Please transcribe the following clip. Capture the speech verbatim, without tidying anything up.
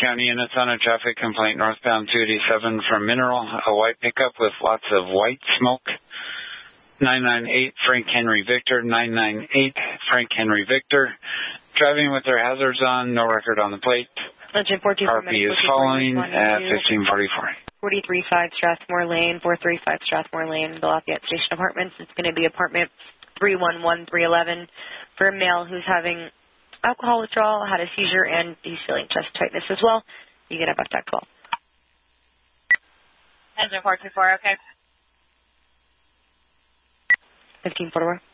County units on a traffic complaint northbound two eighty-seven from Mineral, a white pickup with lots of white smoke. nine nine eight Frank Henry Victor, nine nine eight Frank Henry Victor. Driving with their hazards on, no record on the plate. R P is following at fifteen forty-four. forty-three five Strathmore Lane, four three five Strathmore Lane, the Lafayette Station Apartments. It's going to be apartment three one one three eleven for a male who's having alcohol withdrawal, had a seizure, and he's feeling chest tightness as well. You get up at twelve. Engine four two four, okay. fifteen forty-four.